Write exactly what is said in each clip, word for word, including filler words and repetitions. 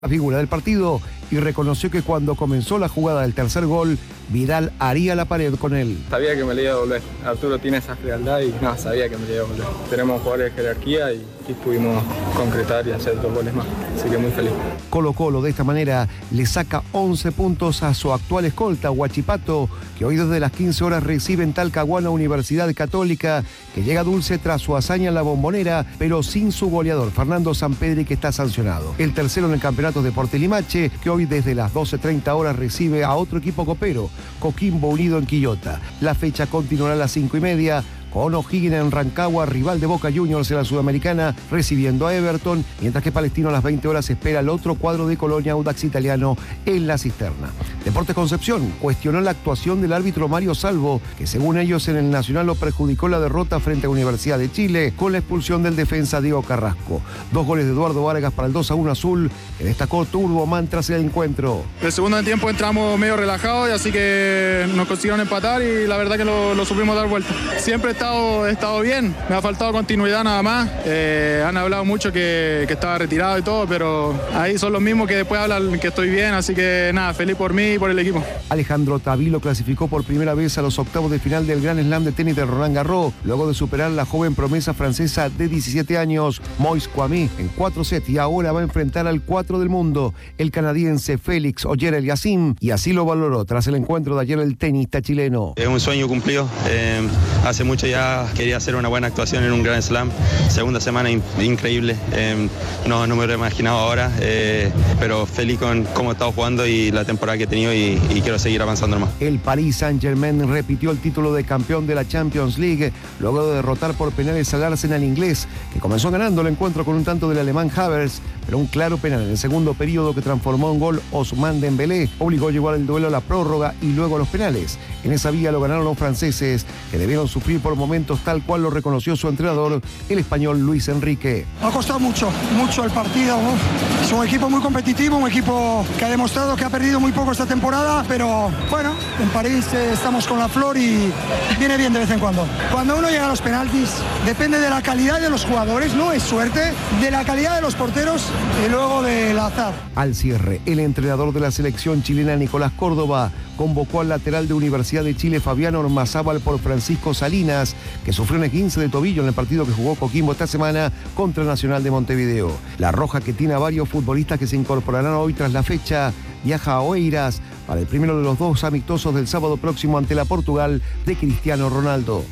La figura del partido y reconoció que cuando comenzó la jugada del tercer gol, Vidal haría la pared con él. Sabía que me le iba a volver. Arturo tiene esa frialdad y no, sabía que me le iba a volver. Tenemos jugadores de jerarquía y aquí pudimos concretar y hacer dos goles más. Así que muy feliz. Colo Colo de esta manera le saca once puntos a su actual escolta, Huachipato, que hoy desde las quince horas recibe en Talcahuano Universidad Católica, que llega dulce tras su hazaña en la Bombonera, pero sin su goleador, Fernando Sampedri, que está sancionado. El tercero en el campeonato de Portelimache, que hoy desde las doce treinta horas recibe a otro equipo copero, Coquimbo Unido en Quillota. La fecha continuará a las cinco y media, con O'Higgins en Rancagua, rival de Boca Juniors en la Sudamericana, recibiendo a Everton, mientras que Palestino a las veinte horas espera el otro cuadro de Colonia, Audax Italiano, en la Cisterna. Deportes Concepción cuestionó la actuación del árbitro Mario Salvo, que según ellos en el Nacional lo perjudicó la derrota frente a Universidad de Chile, con la expulsión del defensa Diego Carrasco. Dos goles de Eduardo Vargas para el dos a uno azul, que destacó Turbo Man tras el encuentro. El segundo tiempo entramos medio relajados, y así que nos consiguieron empatar y la verdad que lo, lo supimos dar vuelta. Siempre he estado, he estado bien, me ha faltado continuidad nada más. Eh, han hablado mucho que, que estaba retirado y todo, pero ahí son los mismos que después hablan que estoy bien, así que nada, feliz por mí y por el equipo. Alejandro Tavilo clasificó por primera vez a los octavos de final del Gran Slam de tenis de Roland Garros, luego de superar a la joven promesa francesa de diecisiete años, Moise Kwame, en cuatro sets, y ahora va a enfrentar al cuatro del mundo, el canadiense Félix Auger-Aliassime, y así lo valoró tras el encuentro de ayer el tenista chileno. Es un sueño cumplido, eh, hace mucho ya quería hacer una buena actuación en un Grand Slam, segunda semana in- increíble, eh, no, no me lo he imaginado ahora, eh, pero feliz con cómo he estado jugando y la temporada que he tenido y, y quiero seguir avanzando más. El Paris Saint-Germain repitió el título de campeón de la Champions League luego de derrotar por penales al Arsenal inglés, que comenzó ganando el encuentro con un tanto del alemán Havertz, pero un claro penal en el segundo periodo que transformó en gol Ousmane Dembélé obligó a llevar el duelo a la prórroga y luego a los penales. En esa vía lo ganaron los franceses, que debieron sufrir por momentos tal cual lo reconoció su entrenador, el español Luis Enrique. Ha costado mucho, mucho el partido, ¿no? Es un equipo muy competitivo, un equipo que ha demostrado que ha perdido muy poco esta temporada, pero bueno, en París eh, estamos con la flor y viene bien de vez en cuando. Cuando uno llega a los penaltis, depende de la calidad de los jugadores, no es suerte, de la calidad de los porteros y luego del azar. Al cierre, el entrenador de la selección chilena, Nicolás Córdoba, convocó al lateral de Universidad de Chile, Fabián Ormazábal, por Francisco Salinas, que sufrió un esguince de tobillo en el partido que jugó Coquimbo esta semana contra Nacional de Montevideo. La Roja, que tiene a varios futbolistas que se incorporarán hoy tras la fecha, viaja a Oeiras para el primero de los dos amistosos del sábado próximo ante la Portugal de Cristiano Ronaldo.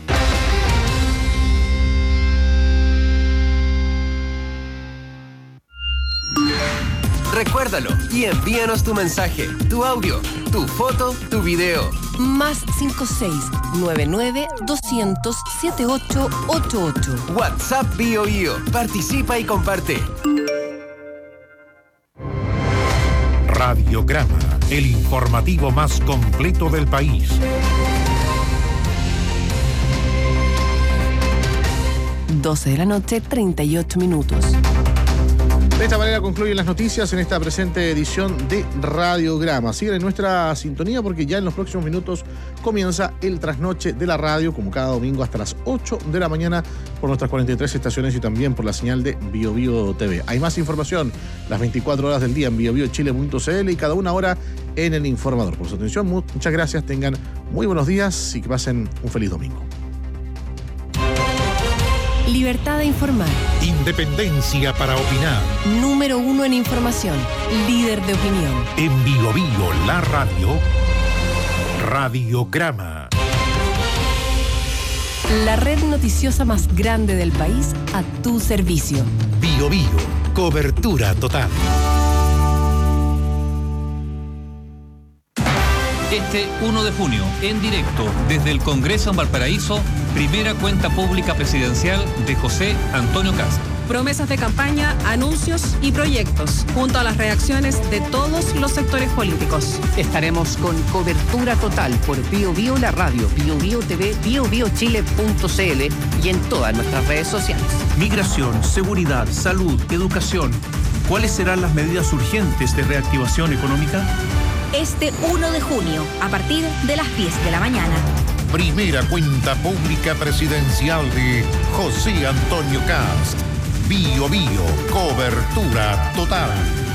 Recuérdalo y envíanos tu mensaje, tu audio, tu foto, tu video. Más cinco seis nueve nueve doscientos setenta y ocho ochenta y ocho. WhatsApp Bio Bio. Participa y comparte. Radiograma, el informativo más completo del país. doce de la noche, treinta y ocho minutos. De esta manera concluyen las noticias en esta presente edición de Radiograma. Sigan en nuestra sintonía porque ya en los próximos minutos comienza el trasnoche de la radio, como cada domingo hasta las ocho de la mañana por nuestras cuarenta y tres estaciones y también por la señal de Bio Bio T V. Hay más información las veinticuatro horas del día en bio bio chile punto c l y cada una hora en El Informador. Por su atención, muchas gracias, tengan muy buenos días y que pasen un feliz domingo. Libertad de informar. Independencia para opinar. Número uno en información. Líder de opinión. En Bio Bio, la radio. Radiograma. La red noticiosa más grande del país a tu servicio. Bio Bio, cobertura total. Este uno de junio, en directo, desde el Congreso en Valparaíso, primera cuenta pública presidencial de José Antonio Kast. Promesas de campaña, anuncios y proyectos, junto a las reacciones de todos los sectores políticos. Estaremos con cobertura total por Bio Bio la radio, Bio Bio T V, bio bio chile punto c l y en todas nuestras redes sociales. Migración, seguridad, salud, educación. ¿Cuáles serán las medidas urgentes de reactivación económica? Este uno de junio, a partir de las diez de la mañana. Primera cuenta pública presidencial de José Antonio Kast. Bio Bio, cobertura total.